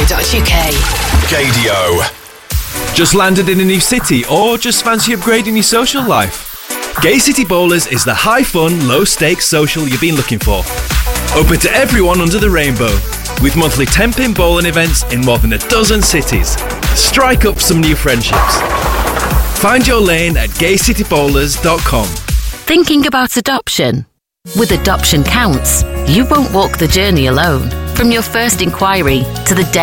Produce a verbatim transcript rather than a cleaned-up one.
dot U K. Gaydio. Just landed in a new city or just fancy upgrading your social life? Gay City Bowlers is the high-fun, low-stakes social you've been looking for. Open to everyone under the rainbow, with monthly ten-pin bowling events in more than a dozen cities. Strike up some new friendships. Find your lane at gay city bowlers dot com. Thinking about adoption? With Adoption Counts, you won't walk the journey alone. From your first inquiry to the day